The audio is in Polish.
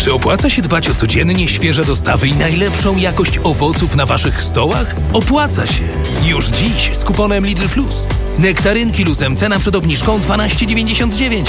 Czy opłaca się dbać o codziennie świeże dostawy i najlepszą jakość owoców na waszych stołach? Opłaca się! Już dziś z kuponem Lidl Plus. Nektarynki luzem cena przed obniżką 12,99.